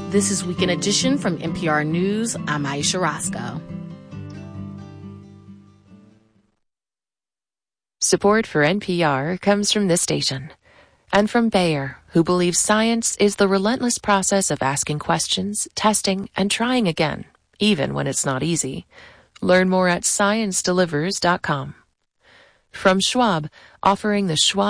This is Weekend Edition from NPR News. I'm Aisha Roscoe. Support for NPR comes from this station and from Bayer, who believes science is the relentless process of asking questions, testing, and trying again, even when it's not easy. Learn more at ScienceDelivers.com. From Schwab, offering the Schwab